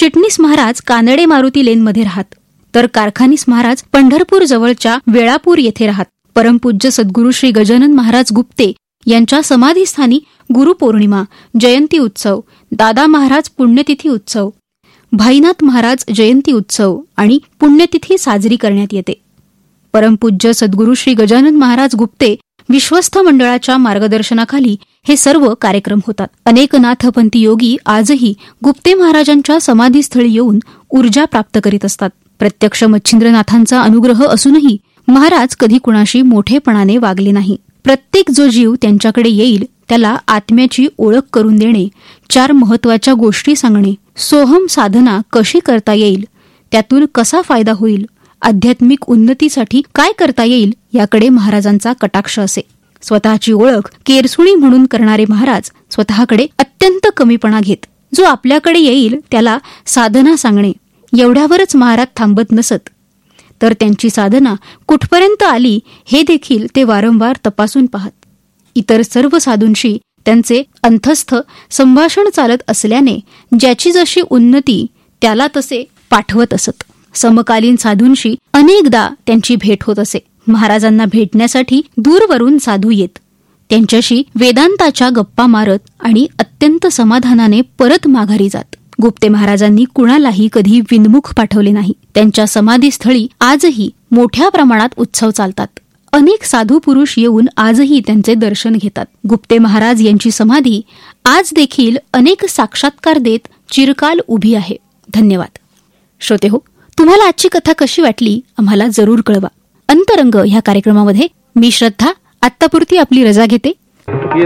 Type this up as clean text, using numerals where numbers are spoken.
चिटणीस महाराज कानडे मारुती लेनमध्ये राहत, तर कारखानीस महाराज पंढरपूर जवळच्या वेळापूर येथे राहत. परमपूज्य सद्गुरू श्री गजानन महाराज गुप्ते यांच्या समाधीस्थानी गुरुपौर्णिमा, जयंती उत्सव, दादा महाराज पुण्यतिथी उत्सव, भाईनाथ महाराज जयंती उत्सव आणि पुण्यतिथी साजरी करण्यात येते. परमपूज्य सद्गुरू श्री गजानन महाराज गुप्ते विश्वस्थ मंडळाच्या मार्गदर्शनाखाली हे सर्व कार्यक्रम होतात. अनेक नाथपंथी योगी आजही गुप्ते महाराजांच्या समाधीस्थळी येऊन ऊर्जा प्राप्त करीत असतात. प्रत्यक्ष मच्छिंद्रनाथांचा अनुग्रह असूनही महाराज कधी कुणाशी मोठेपणाने वागले नाही. प्रत्येक जो जीव त्यांच्याकडे येईल त्याला आत्म्याची ओळख करून देणे, 4 महत्वाच्या गोष्टी सांगणे, सोहम साधना कशी करता येईल, त्यातून कसा फायदा होईल, आध्यात्मिक उन्नतीसाठी काय करता येईल याकडे महाराजांचा कटाक्ष असे. स्वतःची ओळख केरसुणी म्हणून करणारे महाराज स्वतःकडे अत्यंत कमीपणा घेत. जो आपल्याकडे येईल त्याला साधना सांगणे एवढ्यावरच महाराज थांबत नसत, तर त्यांची साधना कुठपर्यंत आली हे देखील ते वारंवार तपासून पाहत. इतर सर्व साधूंशी त्यांचे अंतस्थ संभाषण चालत असल्याने ज्याची जशी उन्नती त्याला तसे पाठवत असत. समकालीन साधूंशी अनेकदा त्यांची भेट होत असे. महाराजांना भेटण्यासाठी दूरवरून साधू येत. त्यांच्याशी वेदांताच्या गप्पा मारत आणि अत्यंत समाधानाने परत माघारी जात. गुप्ते महाराजांनी कुणालाही कधी विनमुख पाठवले नाही. त्यांच्या समाधीस्थळी आजही मोठ्या प्रमाणात उत्सव चालतात. अनेक साधू पुरुष येऊन आजही त्यांचे दर्शन घेतात. गुप्ते महाराज यांची समाधी आज देखील अनेक साक्षात्कार देत चिरकाल उभी आहे. धन्यवाद. श्रोतेहो, तुम्हाला आजची कथा कशी वाटली आम्हाला जरूर कळवा. अंतरंग ह्या कार्यक्रमामध्ये मी श्रद्धा आत्तापुरती आपली रजा घेते.